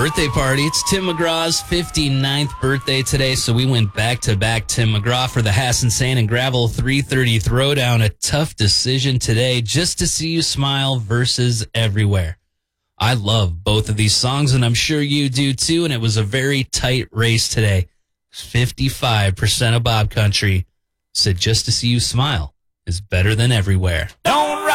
birthday party. It's Tim McGraw's 59th birthday today, so we went back-to-back Tim McGraw for the Hassan Sand and Gravel 330 Throwdown. A tough decision today, Just to See You Smile versus Everywhere. I love both of these songs, and I'm sure you do too, and it was a very tight race today. 55% of Bob Country said Just to See You Smile is better than Everywhere. Don't